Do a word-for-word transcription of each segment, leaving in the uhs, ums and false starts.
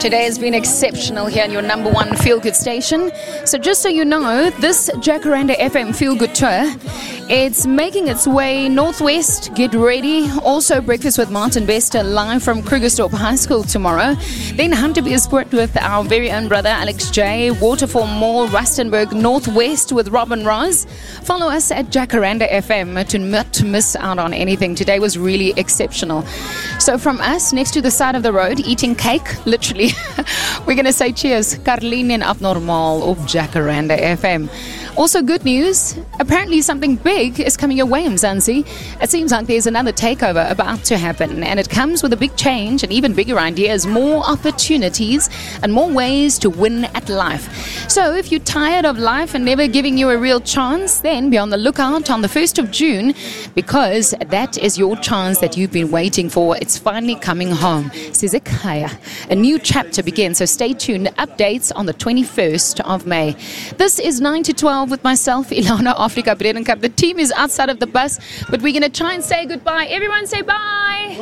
Today has been exceptional here on your number one feel-good station. So just so you know, this Jacaranda F M feel-good tour, it's making its way northwest. Get ready. Also, Breakfast with Martin Bester live from Krugersdorp High School tomorrow. Then Hunter Beer Sport with our very own brother Alex J. Waterfall Mall, Rustenburg Northwest with Robin Ross. Follow us at Jacaranda F M to not miss out on anything. Today was really exceptional. So from us, next to the side of the road, eating cake, literally, we're going to say cheers. Carlene en Abnormaal of Jacaranda F M. Also good news, apparently something big is coming your way, Mzansi. It seems like there's another takeover about to happen, and it comes with a big change and even bigger ideas, more opportunities and more ways to win at life. So if you're tired of life and never giving you a real chance, then be on the lookout on the first of June, because that is your chance that you've been waiting for. It's finally coming home. Sizekaya. A new chapter begins, so stay tuned. Updates on the twenty-first of May. This is nine to twelve with myself, Ilana Afrika Bredenkamp. The team is outside of the bus, but we're going to try and say goodbye. Everyone say bye.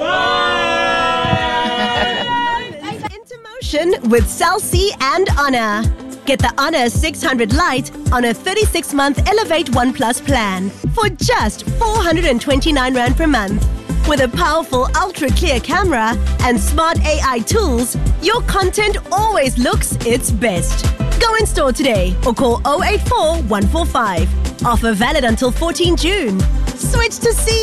Bye. Into motion with Cell C and Honor. Get the Honor six hundred Lite on a thirty-six month Elevate One Plus plan for just four hundred twenty-nine rand per month. With a powerful ultra-clear camera and smart A I tools, your content always looks its best. Go in store today or call oh eight four, one four five. Offer valid until fourteenth of June. Switch to C.